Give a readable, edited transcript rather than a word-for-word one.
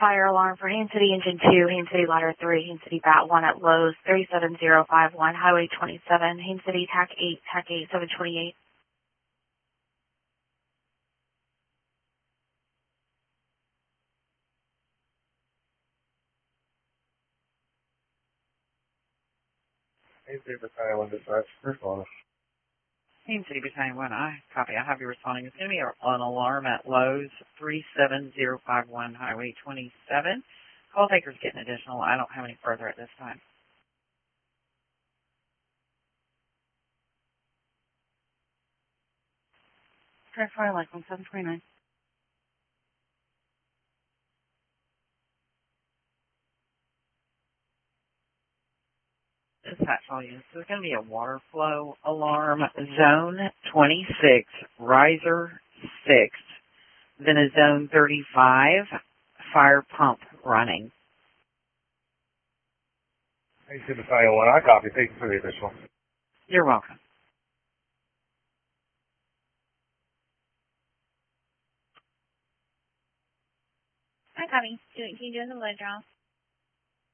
fire alarm for Haines City Engine 2, Haines City Ladder 3, Haines City Bat 1 at Lowe's 37051, Highway 27, Haines City TAC 8, 728. Haines City Battalion 1 dispatch, respond. Haines City Battalion 1, I copy. I have you responding. It's going to be an alarm at Lowe's 37051, Highway 27. Call taker's getting additional. I don't have any further at this time. Direct fire like 1729. Dispatch all units. There's going to be a water flow alarm, zone 26, riser 6, then a zone 35, fire pump running. Haines City Battalion 1, I copy. Thank you for the additional. You're welcome. I copy. Can you do the blood draw?